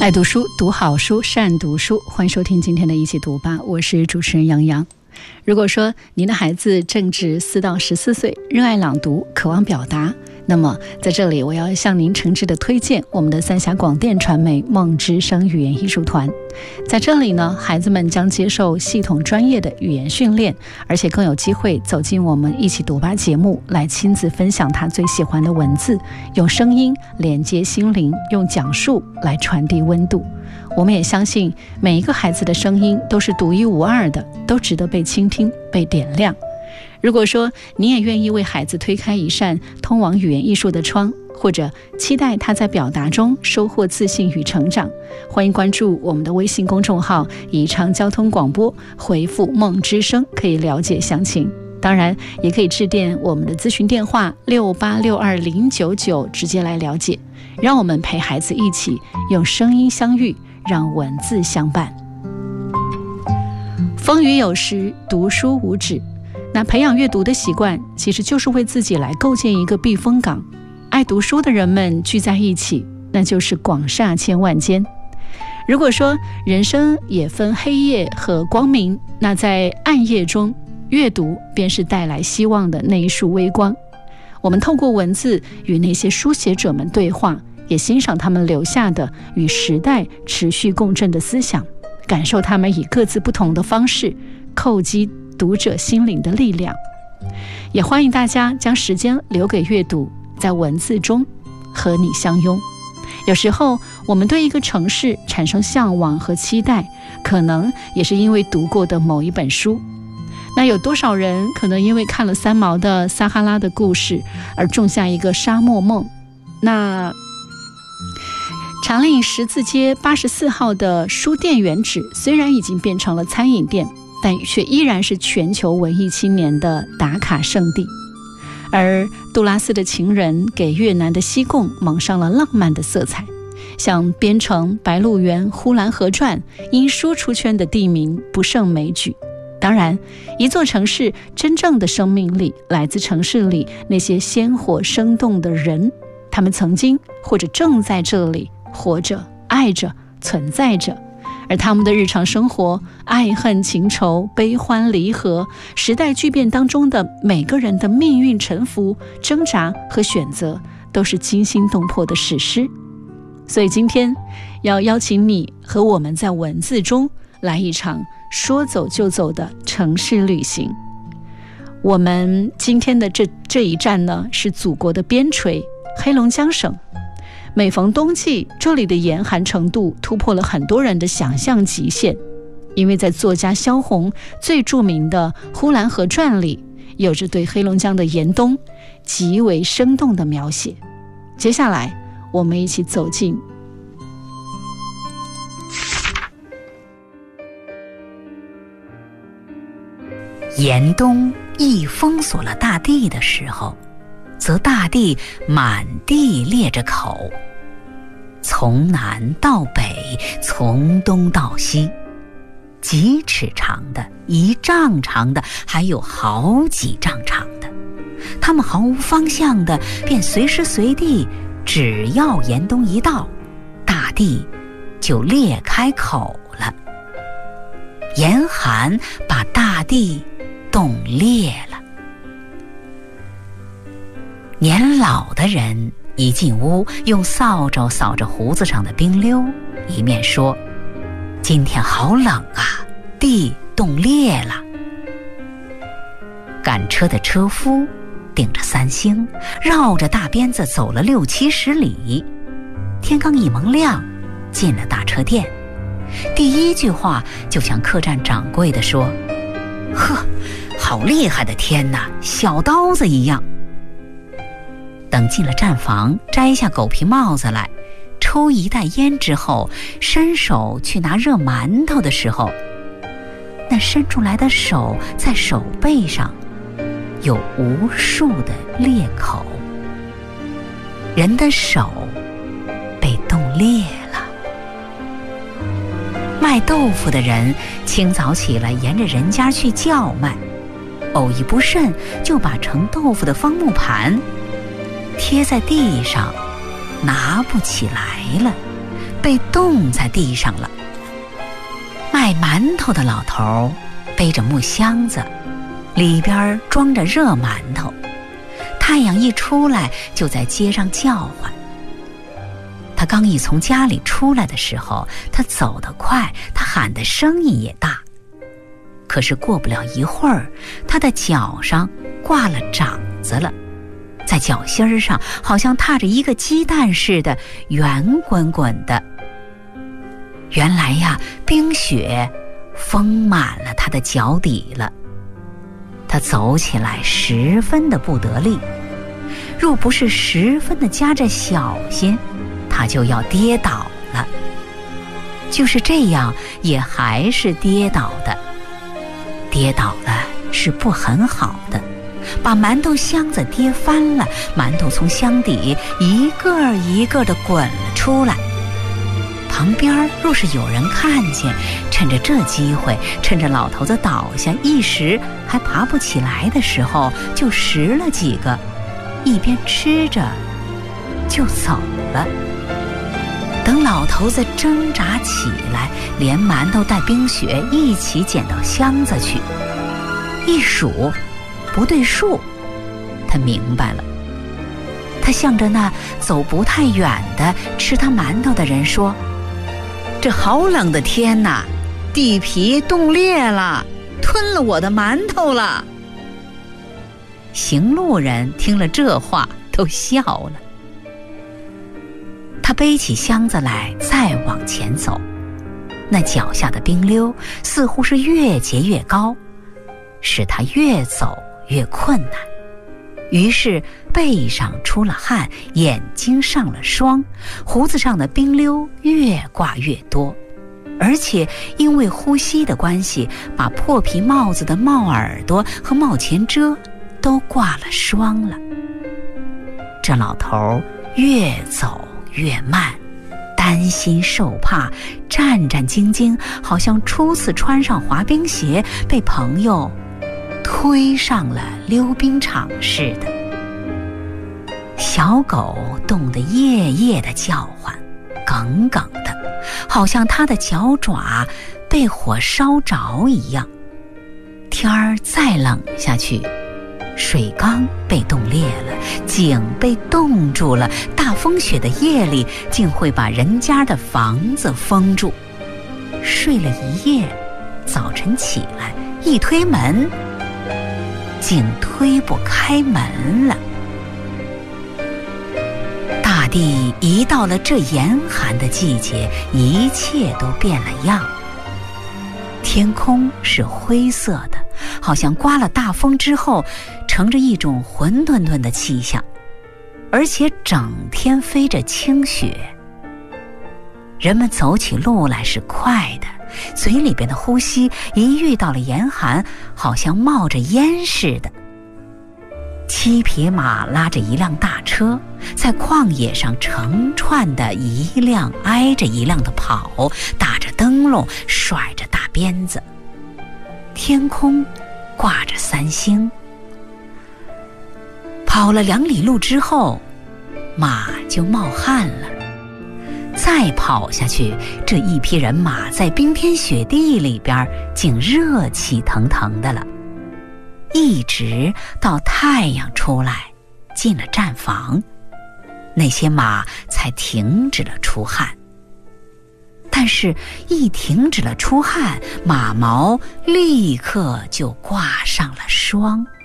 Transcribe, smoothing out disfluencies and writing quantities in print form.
爱读书，读好书，善读书。欢迎收听今天的一起读吧，我是主持人杨洋。如果说您的孩子正值4到14岁，热爱朗读，渴望表达，那么在这里我要向您诚挚的推荐我们的三峡广电传媒梦之声语言艺术团。在这里呢，孩子们将接受系统专业的语言训练，而且更有机会走进我们一起读吧节目，来亲自分享他最喜欢的文字，用声音连接心灵，用讲述来传递温度。我们也相信每一个孩子的声音都是独一无二的，都值得被倾听，被点亮。如果说你也愿意为孩子推开一扇通往语言艺术的窗，或者期待他在表达中收获自信与成长，欢迎关注我们的微信公众号宜昌交通广播，回复梦之声可以了解详情。当然也可以致电我们的咨询电话68620999直接来了解。让我们陪孩子一起用声音相遇，让文字相伴。风雨有时，读书无止。那培养阅读的习惯，其实就是为自己来构建一个避风港。爱读书的人们聚在一起，那就是广厦千万间。如果说人生也分黑夜和光明，那在暗夜中，阅读便是带来希望的那一束微光。我们透过文字与那些书写者们对话，也欣赏他们留下的与时代持续共振的思想，感受他们以各自不同的方式叩击读者心灵的力量。也欢迎大家将时间留给阅读，在文字中和你相拥。有时候我们对一个城市产生向往和期待，可能也是因为读过的某一本书。那有多少人可能因为看了三毛的《撒哈拉的故事》而种下一个沙漠梦？那长岭十字街84号的书店原址虽然已经变成了餐饮店，但却依然是全球文艺青年的打卡圣地。而杜拉斯的情人给越南的西贡蒙上了浪漫的色彩，像边城、白鹿原、呼兰河传，因书出圈的地名不胜枚举。当然，一座城市真正的生命力来自城市里那些鲜活生动的人，他们曾经或者正在这里活着、爱着、存在着。而他们的日常生活，爱恨情仇、悲欢离合，时代巨变当中的每个人的命运沉浮、挣扎和选择，都是惊心动魄的史诗。所以今天要邀请你和我们在文字中来一场说走就走的城市旅行。我们今天的这一站呢，是祖国的边陲黑龙江省。每逢冬季，这里的严寒程度突破了很多人的想象极限，因为在作家萧红最著名的《呼兰河传》里，有着对黑龙江的严冬极为生动的描写。接下来我们一起走进严冬一封锁了大地的时候，则大地满地裂着口，从南到北，从东到西，几尺长的、1丈长的，还有好几丈长的，它们毫无方向的，便随时随地，只要严冬一到，大地就裂开口了。严寒把大地冻裂了。年老的人一进屋，用扫帚扫着胡子上的冰溜，一面说：“今天好冷啊，地冻裂了。”赶车的车夫顶着3星，绕着大鞭子走了60-70里。天刚一蒙亮，进了大车店，第一句话就向客栈掌柜的说：“呵，好厉害的天哪，小刀子一样。”等进了站房，摘下狗皮帽子来，抽一袋烟之后，伸手去拿热馒头的时候，那伸出来的手在手背上有无数的裂口，人的手被冻裂了。卖豆腐的人清早起来沿着人家去叫卖，偶一不慎就把盛豆腐的方木盘贴在地上，拿不起来了， 被冻在地上了。卖馒头的老头背着木箱子，里边装着热馒头，太阳一出来就在街上叫唤。他刚一从家里出来的时候，他走得快，他喊的声音也大。可是过不了一会儿，他的脚上挂了掌子了，在脚心上好像踏着一个鸡蛋似的，圆滚滚的。原来呀，冰雪封满了他的脚底了。他走起来十分的不得力，若不是十分的加着小心，他就要跌倒了。就是这样，也还是跌倒的。跌倒了是不很好的，把馒头箱子跌翻了，馒头从箱底一个一个地滚了出来。旁边若是有人看见，趁着这机会，趁着老头子倒下一时还爬不起来的时候，就拾了几个，一边吃着就走了。等老头子挣扎起来，连馒头带冰雪一起捡到箱子去，一数不对数，他明白了。他向着那走不太远的吃他馒头的人说：这好冷的天哪，地皮冻裂了，吞了我的馒头了。行路人听了这话都笑了。他背起箱子来，再往前走，那脚下的冰溜似乎是越结越高，使他越走越困难。于是背上出了汗，眼睛上了霜，胡子上的冰溜越挂越多，而且因为呼吸的关系，把破皮帽子的帽耳朵和帽前遮都挂了霜了。这老头越走越慢，担心受怕，战战兢兢，好像初次穿上滑冰鞋，被朋友推上了溜冰场似的。小狗冻得夜夜的叫唤，耿耿的，好像它的脚爪被火烧着一样。天儿再冷下去，水缸被冻裂了，井被冻住了，大风雪的夜里竟会把人家的房子封住。睡了一夜，早晨起来一推门，竟推不开门了。大地一到了这严寒的季节，一切都变了样。天空是灰色的，好像刮了大风之后乘着一种混沌沌的气象，而且整天飞着清雪。人们走起路来是快的，嘴里边的呼吸一遇到了严寒，好像冒着烟似的。7匹马拉着一辆大车，在旷野上成串的一辆挨着一辆的跑，打着灯笼，甩着大鞭子。天空挂着3星。跑了2里路之后，马就冒汗了。再跑下去，这一匹人马在冰天雪地里边竟热气腾腾的了，一直到太阳出来进了站房，那些马才停止了出汗。但是一停止了出汗，马毛立刻就挂上了霜。